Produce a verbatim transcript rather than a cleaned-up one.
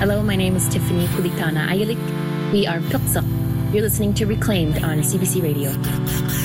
Hello, my name is Tiffany Kulitana Ayalik. We are Pilksuk. You're listening to Reclaimed on C B C Radio.